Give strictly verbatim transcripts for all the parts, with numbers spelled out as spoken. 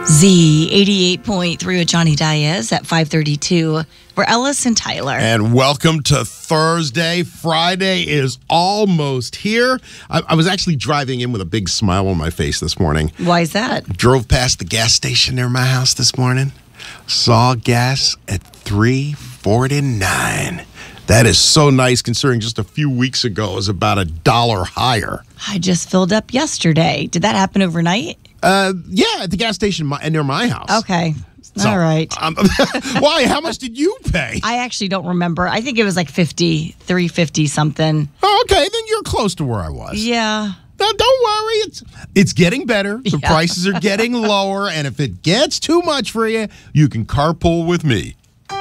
Z eighty-eight point three with Johnny Diaz at five thirty-two. We're Ellis and Tyler. And welcome to Thursday. Friday is almost here. I, I was actually driving in with a big smile on my face this morning. Why is that? Drove past the gas station near my house this morning. Saw gas at three forty-nine. That is so nice considering just a few weeks ago it was about a dollar higher. I just filled up yesterday. Did that happen overnight? Uh, yeah, at the gas station my, near my house. Okay. So, All right. Um, why? How much did you pay? I actually don't remember. I think it was like fifty, three fifty something. Oh, okay, then you're close to where I was. Yeah. No, don't worry. It's it's getting better. The Yeah. prices are getting lower, and if it gets too much for you, you can carpool with me.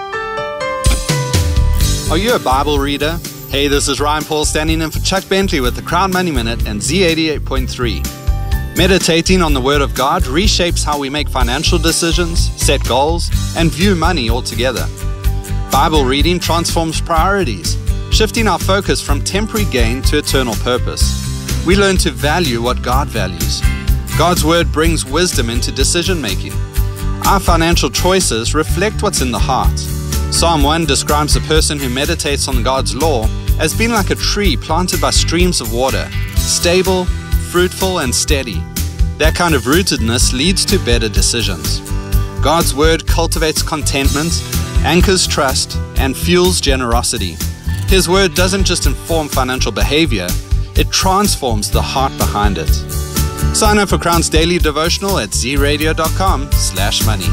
Are you a Bible reader? Hey, this is Ryan Paul standing in for Chuck Bentley with the Crown Money Minute and Z eighty-eight point three. Meditating on the Word of God reshapes how we make financial decisions, set goals, and view money altogether. Bible reading transforms priorities, shifting our focus from temporary gain to eternal purpose. We learn to value what God values. God's Word brings wisdom into decision making. Our financial choices reflect what's in the heart. Psalm one describes a person who meditates on God's law as being like a tree planted by streams of water, stable, fruitful, and steady. That kind of rootedness leads to better decisions. God's Word cultivates contentment, anchors trust, and fuels generosity. His Word doesn't just inform financial behavior, it transforms the heart behind it. Sign up for Crown's daily devotional at z radio dot com slash money.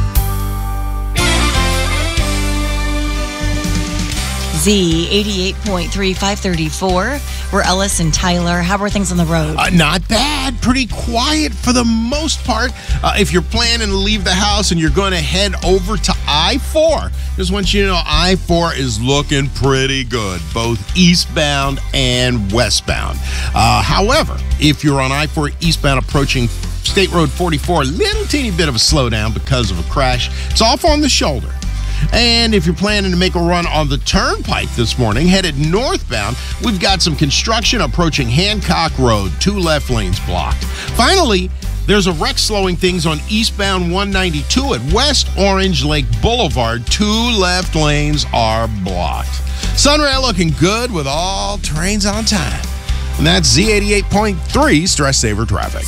Z eighty-eight point three, five thirty-four. We're Ellis and Tyler. How are things on the road? Uh, not bad. Pretty quiet for the most part. Uh, if you're planning to leave the house and you're going to head over to I four, just want you to know I four is looking pretty good, both eastbound and westbound. Uh, however, if you're on I four eastbound approaching State Road forty-four, a little teeny bit of a slowdown because of a crash. It's off on the shoulder. And if you're planning to make a run on the turnpike this morning, headed northbound, we've got some construction approaching Hancock Road, two left lanes blocked. Finally, there's a wreck slowing things on eastbound one ninety-two at West Orange Lake Boulevard. Two left lanes are blocked. Sunray looking good with all trains on time. And that's Z eighty-eight point three Stress Saver Traffic.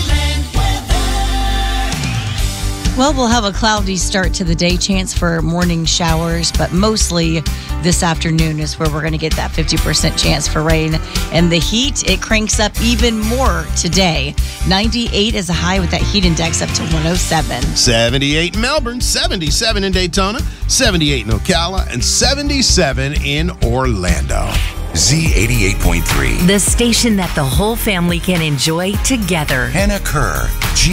Well, we'll have a cloudy start to the day, chance for morning showers, but mostly this afternoon is where we're going to get that fifty percent chance for rain. And the heat, it cranks up even more today. ninety-eight is a high with that heat index up to one oh seven. seventy-eight in Melbourne, seventy-seven in Daytona, seventy-eight in Ocala, and seventy-seven in Orlando. Z eighty-eight point three. The station that the whole family can enjoy together. Hannah Kerr, G